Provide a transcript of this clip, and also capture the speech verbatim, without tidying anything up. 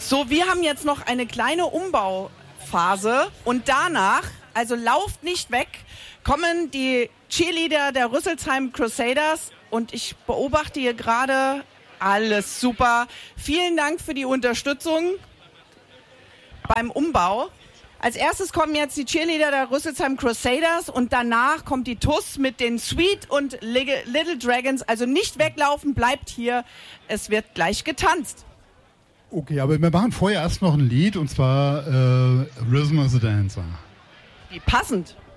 So, wir haben jetzt noch eine kleine Umbauphase und danach, also lauft nicht weg, kommen die Cheerleader der Rüsselsheim Crusaders und ich beobachte hier gerade alles super. Vielen Dank für die Unterstützung beim Umbau. Als erstes kommen jetzt die Cheerleader der Rüsselsheim Crusaders und danach kommt die T U S mit den Sweet und Little Dragons. Also nicht weglaufen, bleibt hier. Es wird gleich getanzt. Okay, aber wir machen vorher erst noch ein Lied und zwar äh, Rhythm of the Dancer. Wie passend.